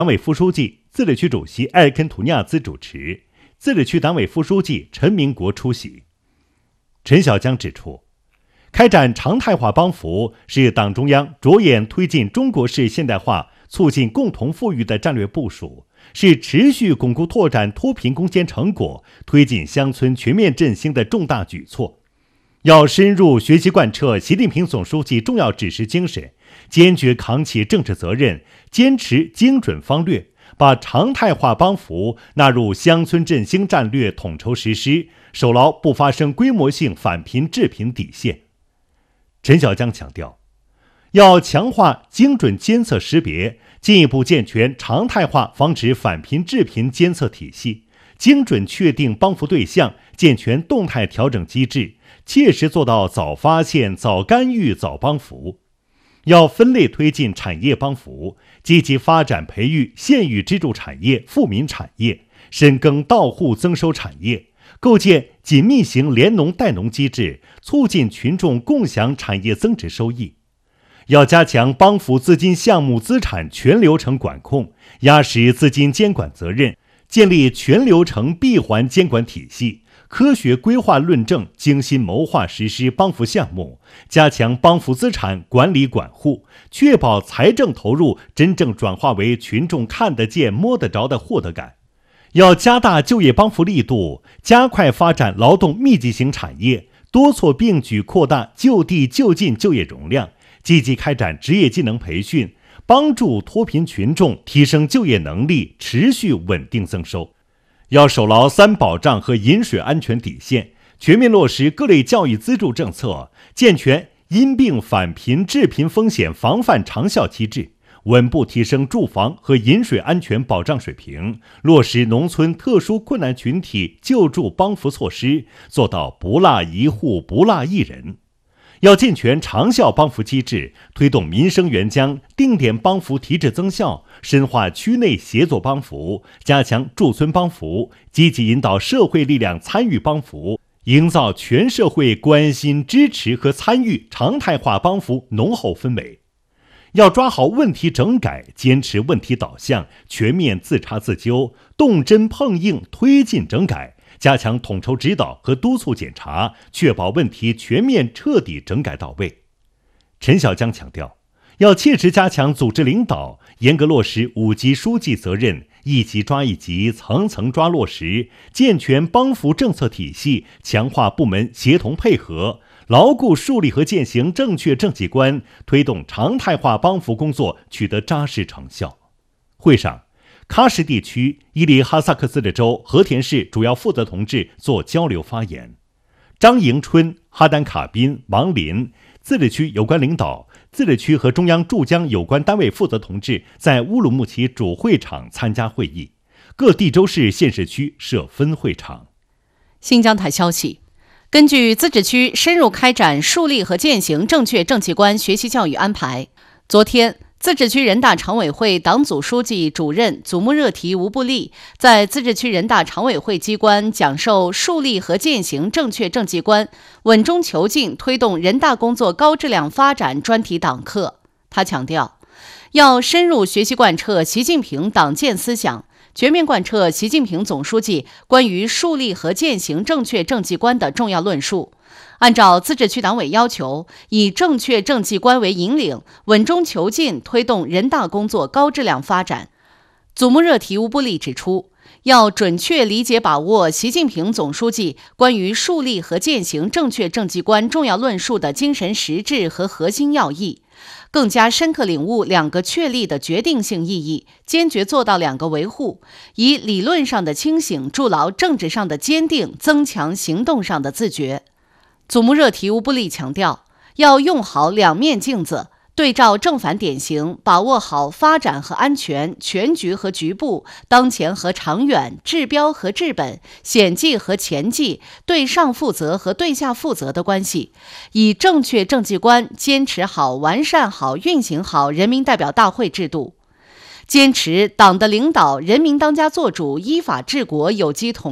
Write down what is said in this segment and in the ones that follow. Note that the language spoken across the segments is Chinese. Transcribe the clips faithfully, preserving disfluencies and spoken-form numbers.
党委副书记、自治区主席埃尔肯图尼亚兹主持，自治区党委副书记陈明国出席。陈小江指出，开展常态化帮扶是党中央着眼推进中国式现代化、促进共同富裕的战略部署，是持续巩固拓展脱贫攻坚成果、推进乡村全面振兴的重大举措。要深入学习贯彻习近平总书记重要指示精神，坚决扛起政治责任，坚持精准方略，把常态化帮扶纳入乡村振兴战略统筹实施，守牢不发生规模性返贫致贫底线。陈小江强调，要强化精准监测识别，进一步健全常态化防止返贫致贫监测体系，精准确定帮扶对象，健全动态调整机制，切实做到早发现、早干预、早帮扶。要分类推进产业帮扶，积极发展培育县域支柱产业、富民产业，深耕到户增收产业，构建紧密型联农带农机制，促进群众共享产业增值收益。要加强帮扶资金项目资产全流程管控，压实资金监管责任，建立全流程闭环监管体系，科学规划论证，精心谋划实施帮扶项目，加强帮扶资产管理管护，确保财政投入真正转化为群众看得见、摸得着的获得感。要加大就业帮扶力度，加快发展劳动密集型产业，多措并举扩大就地就近就业容量，积极开展职业技能培训，帮助脱贫群众提升就业能力，持续稳定增收。要守牢三保障和饮水安全底线，全面落实各类教育资助政策，健全因病返贫致贫风险防范长效机制，稳步提升住房和饮水安全保障水平，落实农村特殊困难群体救助帮扶措施，做到不落一户、不落一人。要健全长效帮扶机制，推动民生援疆定点帮扶提质增效，深化区内协作帮扶，加强驻村帮扶，积极引导社会力量参与帮扶，营造全社会关心、支持和参与常态化帮扶浓厚氛围。要抓好问题整改，坚持问题导向，全面自查自纠，动真碰硬推进整改，加强统筹指导和督促检查，确保问题全面彻底整改到位。陈小江强调，要切实加强组织领导，严格落实五级书记责任，一级抓一级，层层抓落实，健全帮扶政策体系，强化部门协同配合，牢固树立和践行正确政绩观，推动常态化帮扶工作取得扎实成效。会上，喀什地区、伊犁哈萨克自治州和田市主要负责同志作交流发言。张迎春、哈丹卡宾、王林、自治区有关领导、自治区和中央驻疆有关单位负责同志在乌鲁木齐主会场参加会议，各地州市县市区设分会场。 新疆台消息，根据自治区深入开展树立和践行正确政绩观学习教育安排，昨天自治区人大常委会党组书记主任祖木热提吴布利在自治区人大常委会机关讲授树立和践行正确政绩观，稳中求进推动人大工作高质量发展专题党课。他强调，要深入学习贯彻习近平党建思想，全面贯彻习近平总书记关于树立和践行正确政绩观的重要论述，按照自治区党委要求，以正确政绩观为引领，稳中求进推动人大工作高质量发展。祖木热提乌布利指出，要准确理解把握习近平总书记关于树立和践行正确政绩观重要论述的精神实质和核心要义，更加深刻领悟两个确立的决定性意义，坚决做到两个维护，以理论上的清醒筑牢政治上的坚定，增强行动上的自觉。祖木热提乌布利强调，要用好两面镜子，对照正反典型，把握好发展和安全、全局和局部、当前和长远、治标和治本、险际和前际、对上负责和对下负责的关系，以正确政绩观坚持好、完善好、运行好人民代表大会制度，坚持党的领导、人民当家作主、依法治国有机统一，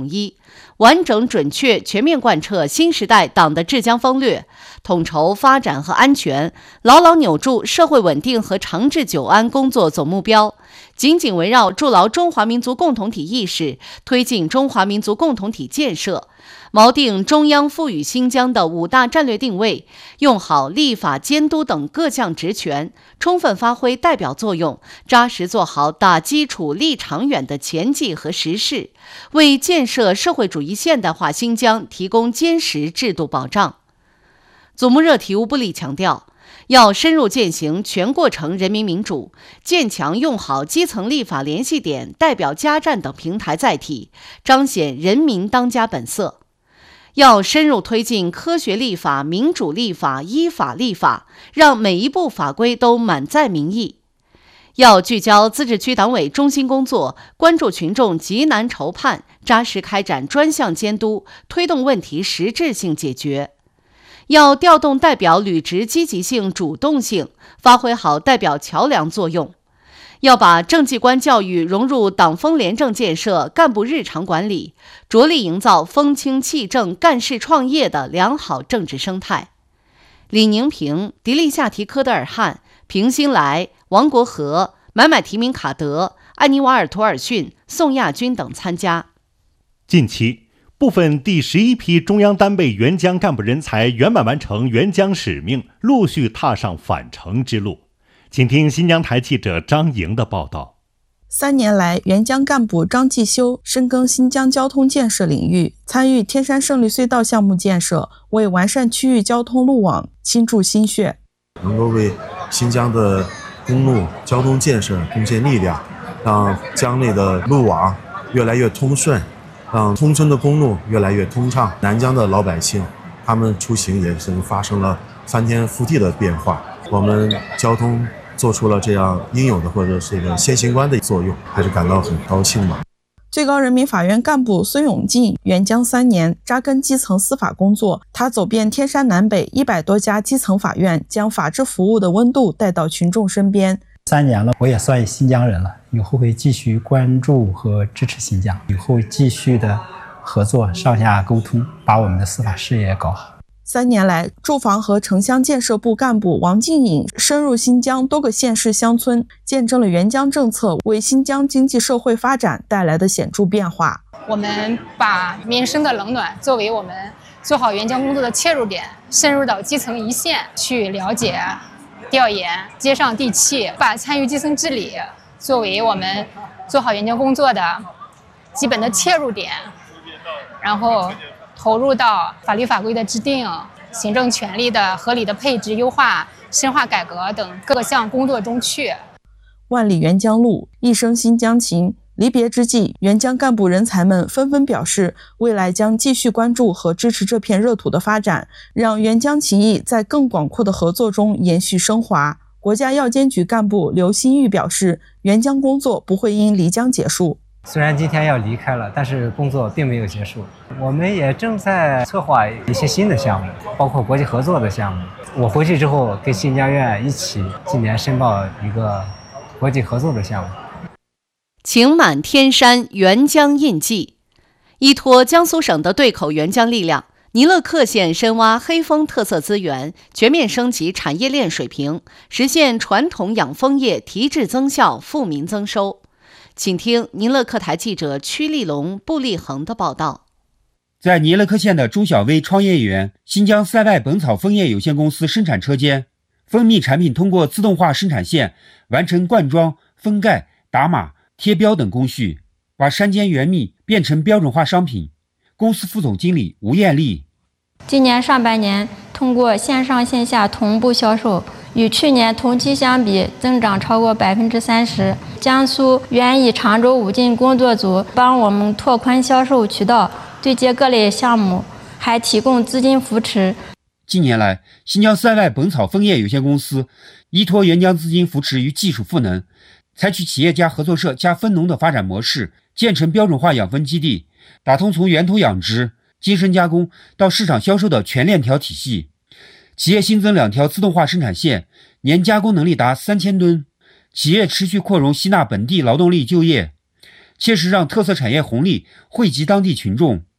完整、准确、全面贯彻新时代党的治疆风略，统筹发展和安全，牢牢扭住社会稳定和长治久安工作总目标，紧紧围绕筑牢中华民族共同体意识，推进中华民族共同体建设，锚定中央赋予新疆的五大战略定位，用好立法、监督等各项职权，充分发挥代表作用，扎实做好打基础、立长远的前计和实事，为建设社会主义现代化新疆提供坚实制度保障。总目热题乌布里强调，要深入践行全过程人民民主，坚强用好基层立法联系点、代表家站等平台载体，彰显人民当家本色。要深入推进科学立法、民主立法、依法立法，让每一部法规都满载民意。要聚焦自治区党委中心工作，关注群众急难愁盼，扎实开展专项监督，推动问题实质性解决。要调动代表履职积极性、主动性，发挥好代表桥梁作用。要把政绩观教育融入党风廉政建设、干部日常管理，着力营造风清气正、干事创业的良好政治生态。李宁平、迪丽夏提科德尔汗、平新来、王国和、买买提名卡德、安尼瓦尔图尔逊、宋亚军等参加。 近期，部分第十一批中央单位援疆干部人才圆满完成援疆使命，陆续踏上返程之路。请听新疆台记者张莹的报道。 三年来，援疆干部张继修深耕新疆交通建设领域，参与天山胜利隧道项目建设，为完善区域交通路网倾注心血， 能够为新疆的公路交通建设贡献力量，让疆内的路网越来越通顺，让通村的公路越来越通畅。南疆的老百姓，他们出行也是发生了翻天覆地的变化。我们交通做出了这样应有的或者是一个先行官的作用，还是感到很高兴吧。 最高人民法院干部孙永进援疆三年，扎根基层司法工作。他走遍天山南北一百多家基层法院，将法治服务的温度带到群众身边。 三年了，我也算新疆人了，以后会继续关注和支持新疆，以后继续的合作，上下沟通，把我们的司法事业搞好。 三年来，住房和城乡建设部干部王静颖深入新疆多个县市乡村，见证了援疆政策为新疆经济社会发展带来的显著变化。 我们把民生的冷暖作为我们做好援疆工作的切入点，深入到基层一线去了解、调研、接上地气，把参与基层治理作为我们做好援疆工作的基本的切入点，然后投入到法律法规的制定、行政权力的合理的配置、优化、深化改革等各项工作中去。 万里援疆路，一生新疆情。离别之际，援疆干部人才们纷纷表示，未来将继续关注和支持这片热土的发展，让援疆情谊在更广阔的合作中延续升华。国家药监局干部刘新玉表示，援疆工作不会因离疆结束。 虽然今天要离开了，但是工作并没有结束。我们也正在策划一些新的项目，包括国际合作的项目。我回去之后跟新疆院一起今年申报一个国际合作的项目。 情满天山援疆印记，依托江苏省的对口援疆力量，尼勒克县深挖黑蜂特色资源，全面升级产业链水平，实现传统养蜂业提质增效、富民增收。请听尼勒克台记者曲立龙、布立恒的报道。 在尼勒克县的中小微创业园新疆塞外本草蜂业有限公司生产车间，蜂蜜产品通过自动化生产线完成灌装、封盖、打码、贴标等工序，把山间原蜜变成标准化商品。公司副总经理吴艳丽： 今年上半年通过线上线下同步销售，与去年同期相比增长超过百分之三十。江苏原以常州五进工作组帮我们拓宽销售渠道，对接各类项目，还提供资金扶持。 近年来，新疆塞外本草蜂业有限公司依托援疆资金扶持与技术赋能，采取企业加合作社加分农的发展模式，建成标准化养蜂基地，打通从源头养殖、精深加工到市场销售的全链条体系。企业新增两条自动化生产线，年加工能力达三千吨。企业持续扩容吸纳本地劳动力就业，切实让特色产业红利惠及当地群众。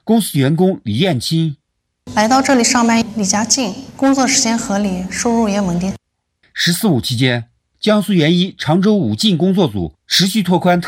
公司员工李艳青。 来到这里上班离家近，工作时间合理，收入也稳定。 十四五期间，江苏原一常州武进工作组持续拓宽特